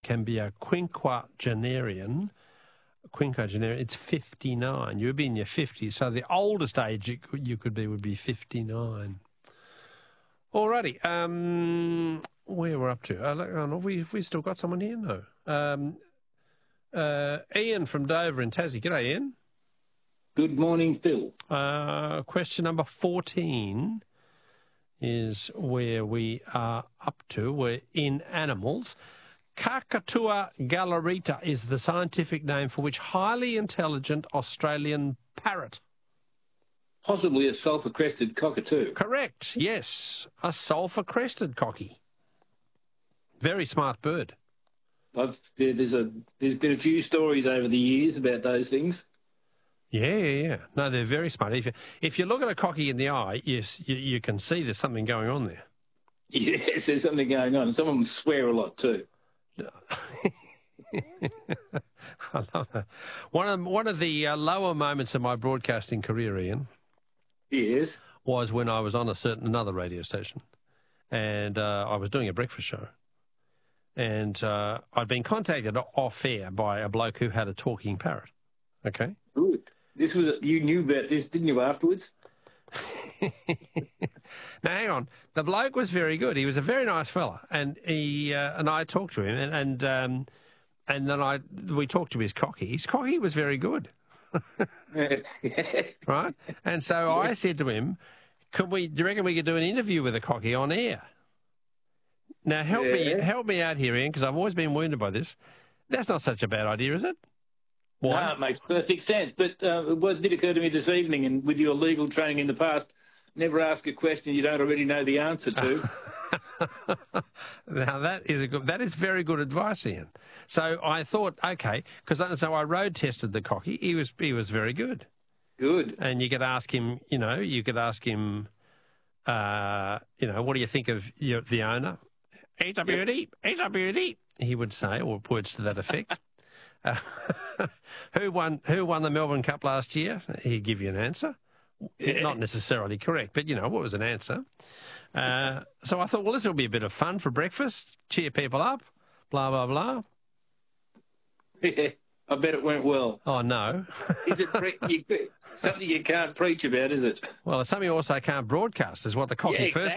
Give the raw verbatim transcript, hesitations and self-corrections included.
can be a quinquagenarian. Quinquagenarian, it's fifty-nine. You'd be in your fifties, so the oldest age you could, you could be would be fifty-nine. Alrighty, um, where we're up to? Uh, look, have we have we still got someone here? No. Um, uh, Ian from Dover in Tassie. G'day, Ian. Good morning, Phil. Uh, question number fourteen is where we are up to. We're in animals. Kakatua galarita is the scientific name for which highly intelligent Australian parrot? Possibly a sulphur-crested cockatoo. Correct, yes. A sulphur-crested cocky. Very smart bird. I've, there's, a, there's been a few stories over the years about those things. Yeah, yeah, yeah. No, they're very smart. If you, if you look at a cocky in the eye, yes, you, you can see there's something going on there. Yes, there's something going on. Some of them swear a lot too. I love that. One of one of the uh, lower moments of my broadcasting career, Ian, yes, was when I was on a certain another radio station, and uh, I was doing a breakfast show, and uh, I'd been contacted off air by a bloke who had a talking parrot. Okay, good. This was you knew about this, didn't you? Afterwards. Now, hang on. The bloke was very good. He was a very nice fella, and he uh, and I talked to him, and and, um, and then I we talked to his cocky. His cocky was very good, right? And so I said to him, "Could we? Do you reckon we could do an interview with a cocky on air?" Now, help yeah. me help me out here, Ian, because I've always been wounded by this. That's not such a bad idea, is it? Why? No, it makes perfect sense. But uh, what did occur to me this evening, and with your legal training in the past, never ask a question you don't already know the answer to. Now, that is a good, that is very good advice, Ian. So I thought, okay, because so I road tested the cocky. He was he was very good. Good. And you could ask him, you know, you could ask him, uh, you know, what do you think of your, the owner? He's a beauty. He's a beauty. He would say, or words to that effect. Uh, who won? Who won the Melbourne Cup last year? He'd give you an answer. Yeah. Not necessarily correct, but you know what was an answer. Uh, so I thought, well, this will be a bit of fun for breakfast. Cheer people up. Blah blah blah. Yeah, I bet it went well. Oh no! Is it pre- you, something you can't preach about? Is it? Well, it's something you also can't broadcast. Is what the cocky yeah, first